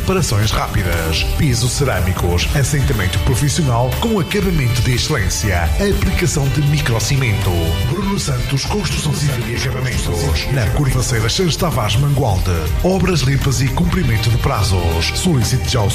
reparações rápidas, pisos cerâmicos, assentamento profissional com acabamento de excelência, aplicação de microcimento. Bruno Santos Construção Civil e Acabamentos, na Curvaceira Santos Tavares Mangualde. Obras limpas e cumprimento de prazos. Solicite já o